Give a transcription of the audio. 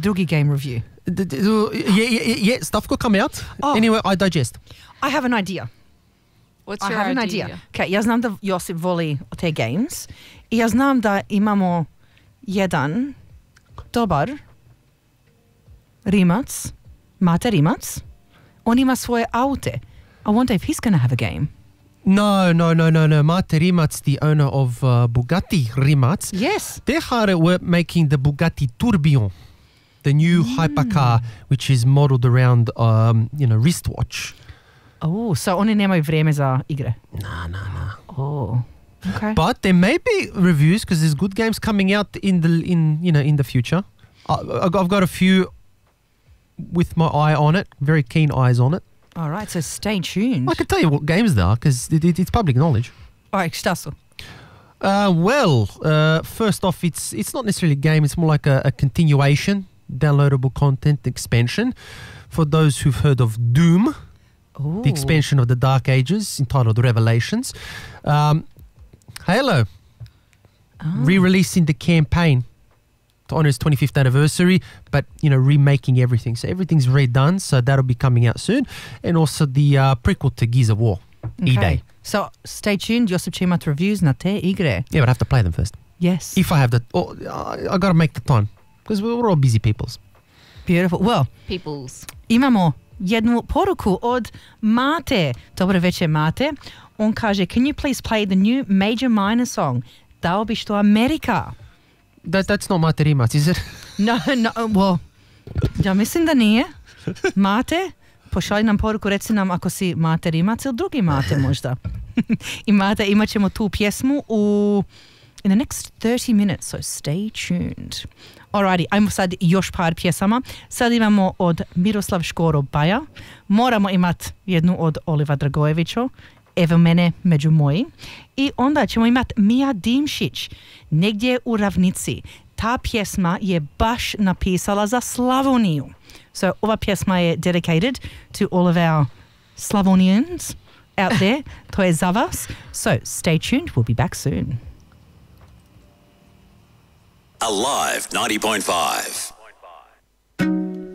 drugi game review? Yeah, stuff could come out. Anyway, I digest. I have an idea. What's I your have an idea. Okay, ja znam da Josip voli te games I ja znam da imamo jedan dobar Rimac, Mate Rimac. On ima svoje aute. I wonder if he's going to have a game. No. Mate Rimac, the owner of Bugatti Rimac. Yes. They're hard at work making the Bugatti Tourbillon, the new hypercar, which is modeled around, wristwatch. Oh, so oni nemaju vrijeme za igre. Nah. Oh, okay. But there may be reviews because there's good games coming out in the future. I've got a few with my eye on it, very keen eyes on it. All right, so stay tuned. I can tell you what games they are because it's public knowledge. All right, šta su? First off, it's not necessarily a game. It's more like a continuation, downloadable content expansion. For those who've heard of Doom, the expansion of the Dark Ages, entitled Revelations. Halo, re-releasing the campaign to honour its 25th anniversary, but remaking everything. So everything's redone. So that'll be coming out soon, and also the prequel to Gears of War, E-Day. So stay tuned. Josip će imat reviews na te igre. Yeah, but I have to play them first. Yes. If I have I got to make the time because we're all busy peoples. Beautiful. Well, imamo jednu poruku od Mate. Dobro večer, Mate. On kaže, can you please play the new Major Minor song? Dao bi što Amerika. That's not Mate Rimac, is it? No, well, ja mislim da nije. Mate, pošalji nam poruku, reci nam ako si Mate Rimac ili drugi Mate možda. I Mate, imat ćemo tu pjesmu in the next 30 minutes, so stay tuned. Alrighty, ajmo sad još par pjesama. Sad imamo od Miroslav Škoro Baja. Moramo imat jednu od Oliva Dragojevića, Evo mene među moji. I onda ćemo imat Mija Dimšić, Negdje u ravnici. Ta pjesma je baš napisala za Slavoniju. So ova pjesma je dedicated to all of our Slavonians out there. To je za vas. So stay tuned, we'll be back soon. Alive 90.5.